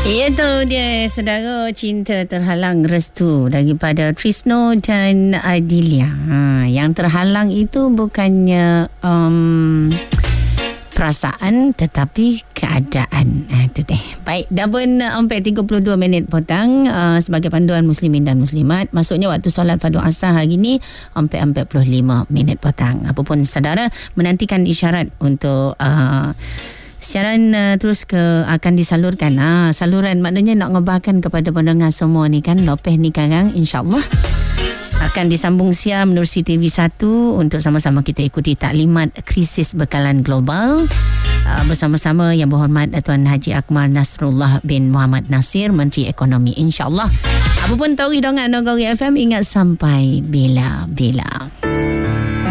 Itu dia, saudara, cinta terhalang restu daripada Trisno dan Adilia. Yang terhalang itu bukannya perasaan tetapi keadaan. Itu deh. Baik, dah pun 32 minit petang. Sebagai panduan muslimin dan muslimat, maksudnya waktu solat fardu asar hari ni 45 minit petang. Apapun saudara menantikan isyarat untuk siaran terus akan disalurkan. Saluran maknanya nak ngebahkan kepada pendengar semua ni kan, lepas ni sekarang insyaAllah akan disambung siar menerusi TV1 untuk sama-sama kita ikuti taklimat krisis bekalan global bersama-sama Yang Berhormat Tuan Haji Akmal Nasrullah bin Muhammad Nasir, Menteri Ekonomi, insyaAllah. Apapun tahu hidangan Nagari FM, ingat sampai bila-bila.